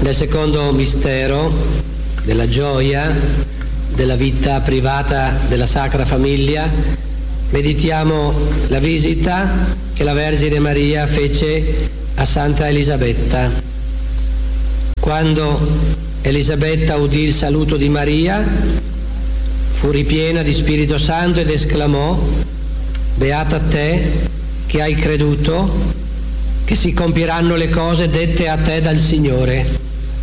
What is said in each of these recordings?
Nel secondo mistero della gioia della vita privata della Sacra Famiglia meditiamo la visita che la Vergine Maria fece a Santa Elisabetta. Quando Elisabetta udì il saluto di Maria, fu ripiena di Spirito Santo ed esclamò: «Beata te che hai creduto, che si compiranno le cose dette a te dal Signore».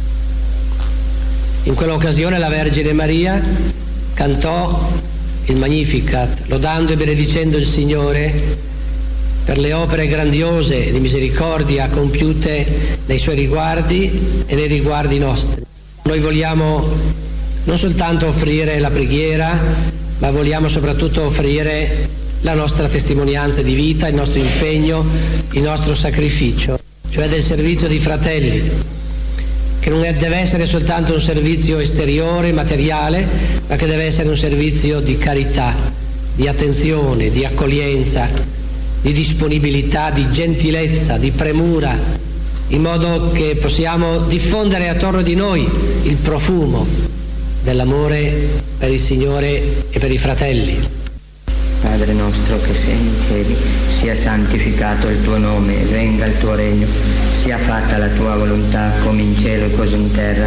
In quell'occasione la Vergine Maria cantò il Magnificat, lodando e benedicendo il Signore per le opere grandiose di misericordia compiute nei suoi riguardi e nei riguardi nostri. Noi vogliamo non soltanto offrire la preghiera, ma vogliamo soprattutto offrire la nostra testimonianza di vita, il nostro impegno, il nostro sacrificio, cioè del servizio di fratelli, che non deve essere soltanto un servizio esteriore, materiale, ma che deve essere un servizio di carità, di attenzione, di accoglienza, di disponibilità, di gentilezza, di premura, in modo che possiamo diffondere attorno di noi il profumo dell'amore per il Signore e per i fratelli. Padre nostro che sei in cieli, sia santificato il tuo nome, venga il tuo regno, sia fatta la tua volontà come in cielo e così in terra.